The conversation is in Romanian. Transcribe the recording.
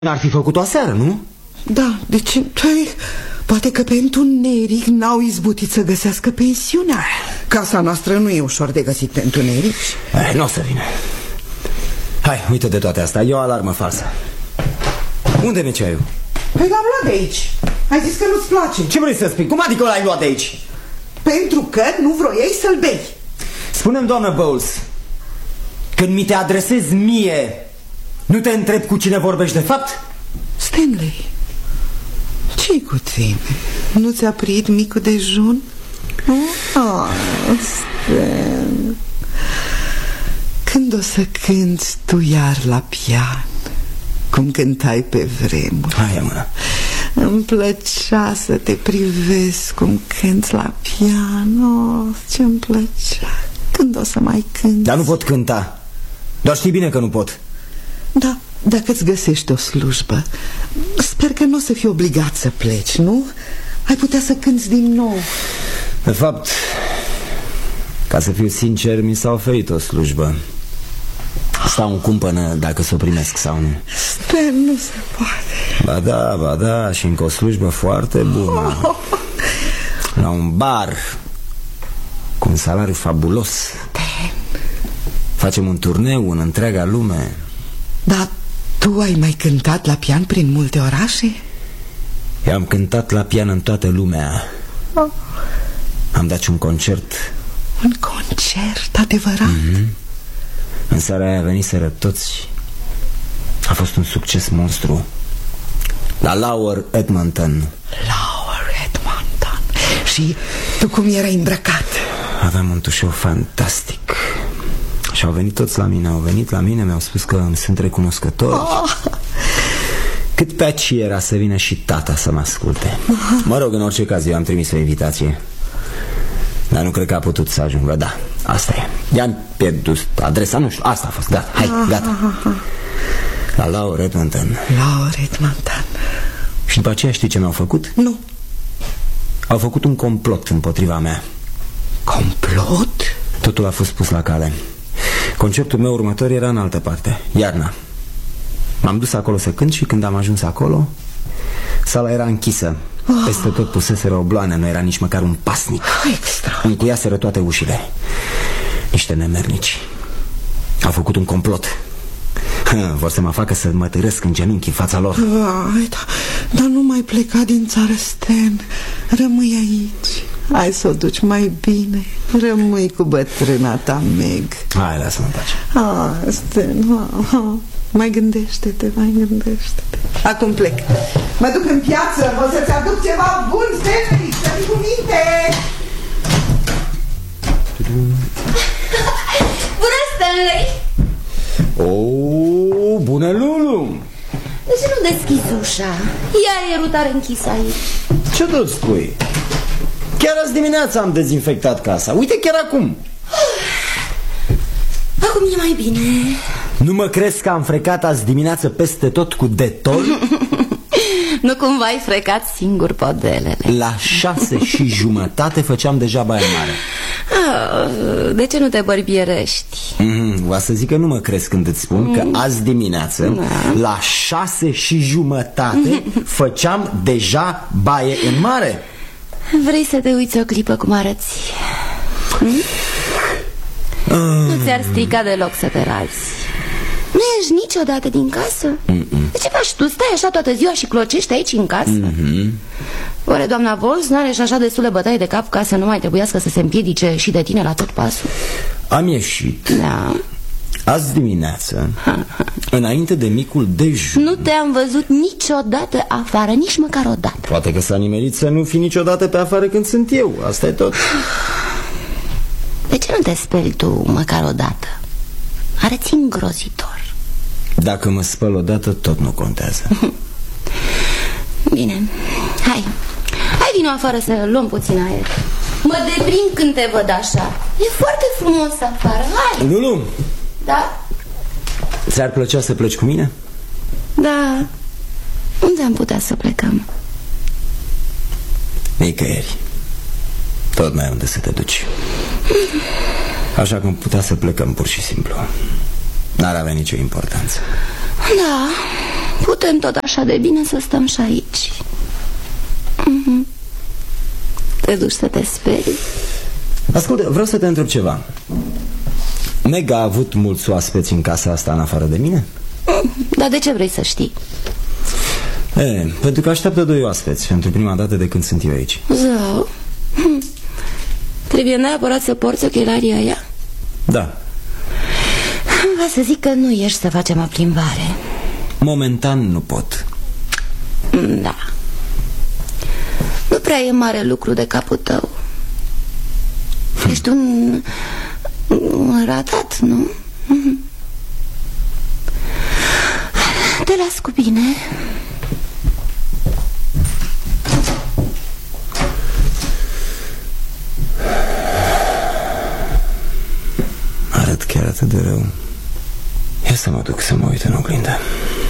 N-ar fi făcut-o aseară, nu? Da, deci poate că pentru Neric n-au izbutit să găsească pensiunea. Casa noastră nu e ușor de găsit pentru Neric. Nu o să vină. Hai, uite de toate astea, e o alarmă falsă. Unde mi-e ceaiul? Păi l-am luat de aici. Ai zis că nu-ți place. Ce vrei să spui? Cum adică l-ai luat de aici? Pentru că nu vroiai să-l bei. Spune-mi, doamnă Bowles, când mi te adresezi mie, nu te întreb cu cine vorbești de fapt? Stanley, ce-i cu tine? Nu ți-a prit micul dejun? Stan, când o să cânti tu iar la pian, cum cântai pe vremuri? Hai, mână. Îmi plăcea să te privesc cum cânti la piano. Ce-mi plăcea. Când o să mai cânti? Dar nu pot cânta. Doar știi bine că nu pot. Da, dacă îți găsești o slujbă, sper că nu o să fii obligat să pleci, nu? Ai putea să cânti din nou. De fapt, ca să fiu sincer, mi s-a oferit o slujbă. Stau în cumpănă dacă s-o primesc sau nu. Sper, nu se poate. Ba da, și încă o slujbă foarte bună. La un bar cu un salariu fabulos. Facem un turneu în întreaga lume. Dar tu ai mai cântat la pian prin multe orașe? Eu am cântat la pian în toată lumea. Am dat și un concert. Un concert adevărat? În seara aia veniseră toți. A fost un succes monstru. La Lower Edmonton. Lower Edmonton. Și tu cum erai îmbrăcat? Aveam un tușeu fantastic. Și au venit toți la mine. Au venit la mine, mi-au spus că îmi sunt recunoscători. Cât pe aici era să vină și tata să mă asculte. Mă rog, în orice caz, eu am trimis o invitație, dar nu cred că a putut să ajungă. Da, asta e. I-am pierdut adresa, nu știu, asta a fost. Gata, hai, gata. La Lower Edmonton. Lower Edmonton. Și după aceea știi ce mi-au făcut? Nu. Au făcut un complot împotriva mea. Complot? Totul a fost pus la cale. Concertul meu următor era în altă parte, iarna. M-am dus acolo să cânt și când am ajuns acolo, sala era închisă. Peste tot puseseră obloane, nu era nici măcar un pasnic. Încuiaseră toate ușile. Niște nemernici. Au făcut un complot. Vor să mă facă să mă târăsc în genunchi în fața lor. Dar nu mai pleca din țară, Stan. Rămâi aici. Hai să o duci mai bine. Rămâi cu bătrâna ta, Meg. Hai, lasă-mă în pace. Stan, mai gândește-te, mai gândește-te. Acum plec. Mă duc în piață, o să-ți aduc ceva bun, Stanley, să fii cu minte. Bună, Stanley! Bună, Lulu! De ce nu deschizi ușa? Ea e rutare închisă aici. Ce tot spui? Chiar azi dimineața am dezinfectat casa. Uite, chiar acum. Acum e mai bine. Nu mă crezi că am frecat azi dimineață peste tot cu Detol? Nu cumva ai frecat singur podelele? La 6:30 făceam deja baie mare. De ce nu te bărbierești? Va să zic că nu mă crezi când îți spun că azi dimineață la 6:30 făceam deja baie în mare. Vrei să te uiți o clipă cum arăți? Nu ți-ar strica deloc să te razi. Nu ești niciodată din casă? De ce faci tu? Stai așa toată ziua și clocești aici în casă? Oare doamna Bowles n-are și așa destule bătaie de cap ca să nu mai trebuiască să se împiedice și de tine la tot pasul? Am ieșit azi dimineață înainte de micul dejun. Nu te-am văzut niciodată afară, nici măcar o dată. Poate că s-a nimerit să nu fi niciodată pe afară când sunt eu. Asta e tot. De ce nu te speli tu măcar o dată? Arăți îngrozitor. Dacă mă spăl odată, tot nu contează. Bine, hai vino afară să luăm puțin aer. Mă deprind când te văd așa. E foarte frumos afară, hai. Lulu. Da? Ți-ar plăcea să pleci cu mine? Da. Unde am putea să plecăm? Nicăieri. Tot mai ai unde să te duci. Așa că am putea să plecăm pur și simplu. N-ar avea nicio importanță. Da, Putem tot așa de bine să stăm și aici. Te duci să te sperii? Ascultă, vreau să te întreb ceva. Meg a avut mulți oaspeți în casa asta în afară de mine? Dar de ce vrei să știi? Pentru că așteaptă 2 oaspeți pentru prima dată de când sunt eu aici. Zău. Trebuie neapărat să porți ochelarii aia? Da. Va să zic că nu ești să facem o plimbare. Momentan nu pot. Da. Nu prea e mare lucru de capul tău. Ești un ratat, nu? Te las cu bine. Arăt chiar atât de rău. Ia să mă duc să mă uit în oglindă.